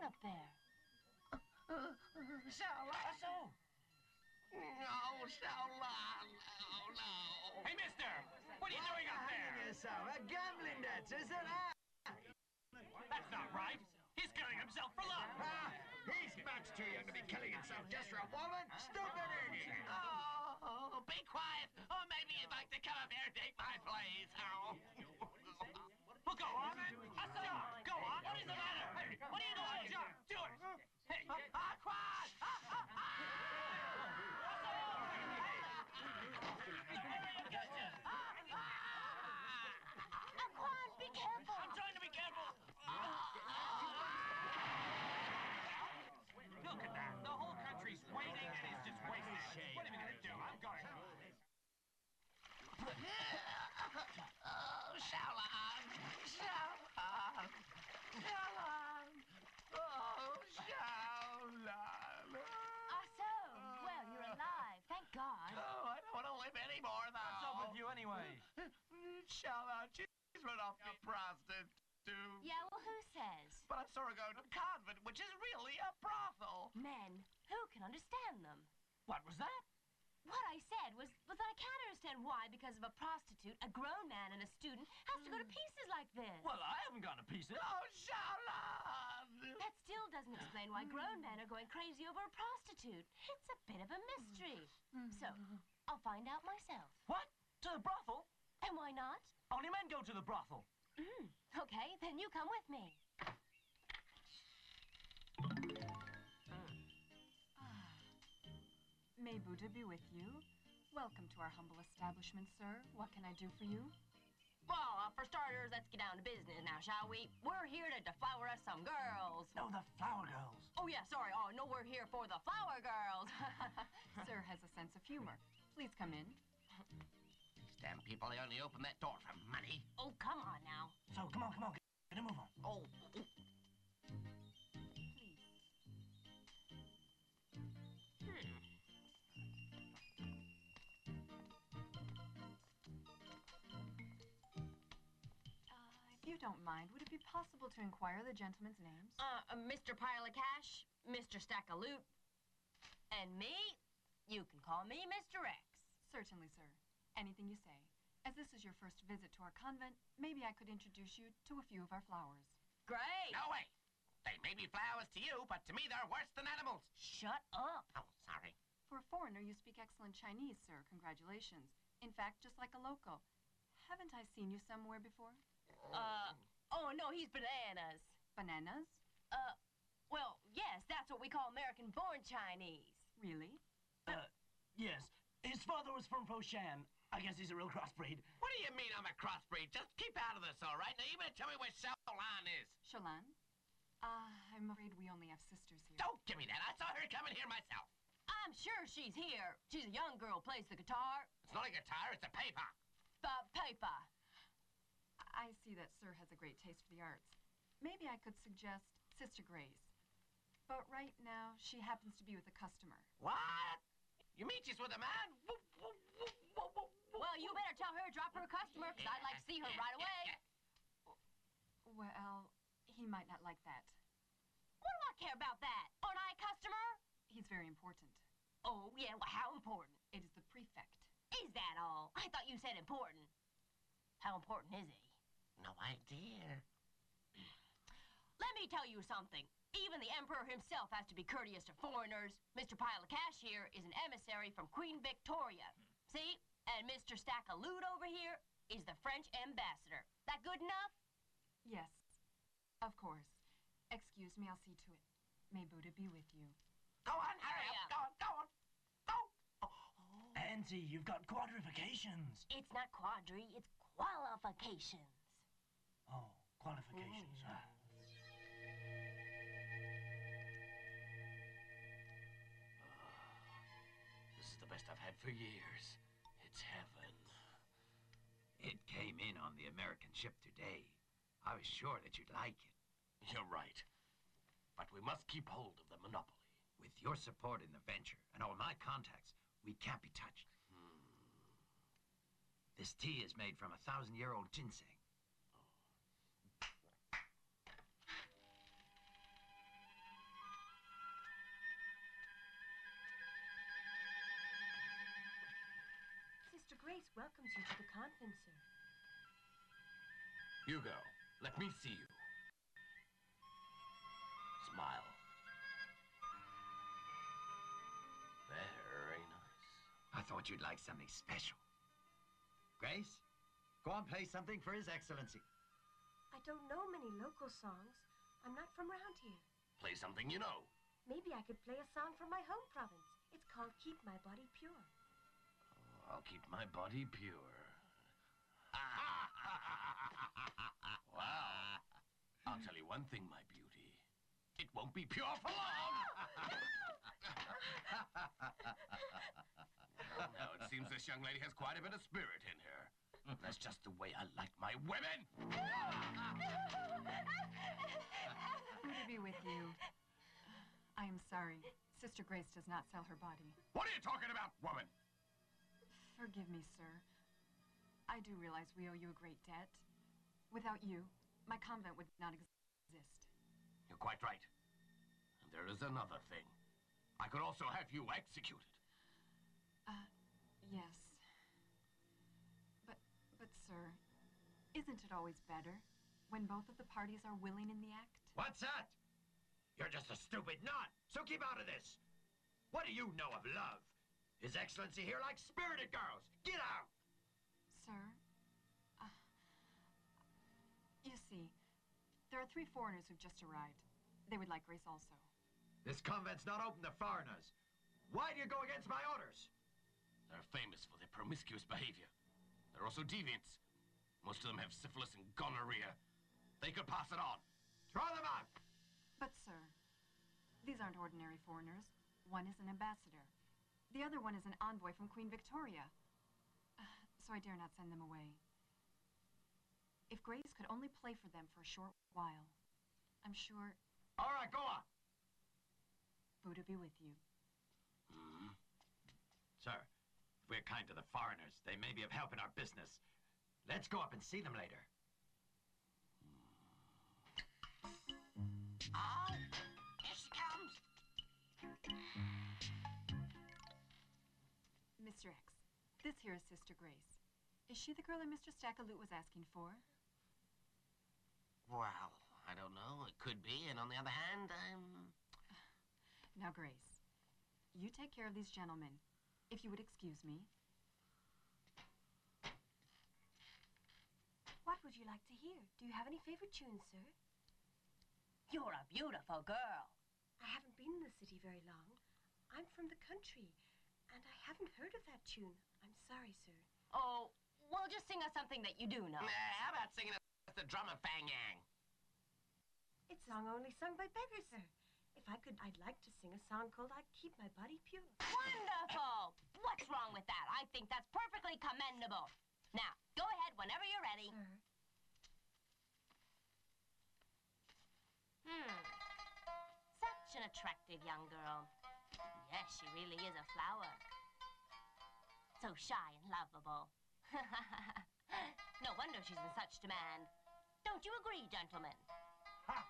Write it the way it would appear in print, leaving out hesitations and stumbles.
up there? So. No, Shaolin. Oh, no. Hey, mister! What are you doing up there? Yourself, a gambling debt, isn't it? That's not right. He's killing himself for love. He's much too young to be killing himself just for a woman. Stupid idiot. Oh, be quiet. Or maybe you'd like to come up here and take my place. Oh. Well, go on, then. Go on. What is the matter? Hey, what are you doing? John, do it. Hey, Quiet. Aquan, be careful! I'm trying to be careful. Look at that. The whole country's waiting, and he's just wasting it. What are we going to do? I'm going. Oh, Shaolin. Oh, Shaolin. Ah, so. Well, you're alive. Thank God. Oh, I don't want to live anymore, though. What's up with you anyway? Shaolin, she's run off the prostitute. Yeah, well, who says? But I saw her go to a convent, which is really a brothel. Men. Who can understand them? What was that? What I said was that I can't understand why, because of a prostitute, a grown man and a student has to go to pieces like this. Well, I haven't gone to pieces. Oh, Shaolin! That still doesn't explain why grown men are going crazy over a prostitute. It's a bit of a mystery. So, I'll find out myself. What? To the brothel? And why not? Only men go to the brothel. Okay, then you come with me. May Buddha be with you. Welcome to our humble establishment, sir. What can I do for you? Well, for starters, let's get down to business now, shall we? We're here to deflower us some girls. No, the flower girls. Oh, yeah, sorry. Oh, no, we're here for the flower girls. Sir has a sense of humor. Please come in. These damn people, they only open that door for money. Oh, come on now. So, come on, get a move on. Oh. Please. If you don't mind, would it be possible to inquire the gentlemen's names? Mr. Pile of Cash, Mr. Stack of Loot, and me, you can call me Mr. X. Certainly, sir. Anything you say. As this is your first visit to our convent, maybe I could introduce you to a few of our flowers. Great. No way. They may be flowers to you, but to me they're worse than animals. Shut up. Oh, sorry. For a foreigner, you speak excellent Chinese, sir. Congratulations. In fact, just like a local. Haven't I seen you somewhere before? Oh, no, he's bananas. Bananas? Well, yes, that's what we call American-born Chinese. Really? Yes. His father was from Foshan. I guess he's a real crossbreed. What do you mean I'm a crossbreed? Just keep out of this, all right? Now, you better tell me where Shaolin is. Shalan? I'm afraid we only have sisters here. Don't give me that. I saw her coming here myself. I'm sure she's here. She's a young girl, plays the guitar. It's not a guitar, it's a paper. Paper. I see that Sir has a great taste for the arts. Maybe I could suggest Sister Grace. But right now, she happens to be with a customer. What? You mean she's with a man? Well, you better tell her to drop her customer, because I'd like to see her right away. Well, he might not like that. What do I care about that? Aren't I a customer? He's very important. Oh, yeah, well, how important? It is the prefect. Is that all? I thought you said important. How important is he? No idea. Let me tell you something. Even the Emperor himself has to be courteous to foreigners. Mr. Pile of Cash here is an emissary from Queen Victoria. See? And Mr. Stack of Loot over here is the French ambassador. That good enough? Yes, of course. Excuse me, I'll see to it. May Buddha be with you. Go on, hurry up. Go on. Go. Auntie, you've got quadrifications. It's not quadri, it's qualifications. Oh, qualifications. This is the best I've had for years. It's heaven. It came in on the American ship today. I was sure that you'd like it. You're right. But we must keep hold of the monopoly. With your support in the venture and all my contacts, we can't be touched. This tea is made from 1,000-year-old ginseng. welcomes you to the convent, sir. Hugo, let me see you. Smile. Very nice. I thought you'd like something special. Grace, go on, play something for His Excellency. I don't know many local songs. I'm not from around here. Play something you know. Maybe I could play a song from my home province. It's called Keep My Body Pure. I'll keep my body pure. Well, I'll tell you one thing, my beauty. It won't be pure for long. Now, it seems this young lady has quite a bit of spirit in her. That's just the way I like my women. Buddha be with you. I am sorry. Sister Grace does not sell her body. What are you talking about, woman? Forgive me, sir. I do realize we owe you a great debt. Without you, my convent would not exist. You're quite right. And there is another thing. I could also have you executed. Yes. But, sir, isn't it always better when both of the parties are willing in the act? What's that? You're just a stupid nut, so keep out of this. What do you know of love? His Excellency here likes spirited girls. Get out! Sir, you see, there are 3 foreigners who've just arrived. They would like Grace also. This convent's not open to foreigners. Why do you go against my orders? They're famous for their promiscuous behavior. They're also deviants. Most of them have syphilis and gonorrhea. They could pass it on. Throw them out! But, sir, these aren't ordinary foreigners. One is an ambassador. The other one is an envoy from Queen Victoria. So I dare not send them away. If Grace could only play for them for a short while, I'm sure All right, go on. Buddha be with you. Sir, if we're kind to the foreigners, they may be of help in our business. Let's go up and see them later. Oh, here she comes. Mr. X, this here is Sister Grace. Is she the girl that Mr. Stackalute was asking for? Well, I don't know. It could be. And on the other hand, Now, Grace, you take care of these gentlemen, if you would excuse me. What would you like to hear? Do you have any favorite tunes, sir? You're a beautiful girl. I haven't been in the city very long. I'm from the country, and I haven't heard of that tune. I'm sorry, sir. Oh, well, just sing us something that you do know. how about singing us the drummer Fang Yang? It's a song only sung by beggars, sir. If I could, I'd like to sing a song called I Keep My Body Pure. Wonderful! What's wrong with that? I think that's perfectly commendable. Now, go ahead whenever you're ready. Sir. Such an attractive young girl. Yes, she really is a flower. So shy and lovable. No wonder she's in such demand. Don't you agree, gentlemen?